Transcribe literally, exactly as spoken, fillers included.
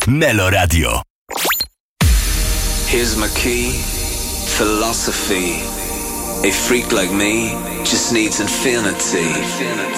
Meloradio. Here's my key, philosophy. A freak like me just needs infinity.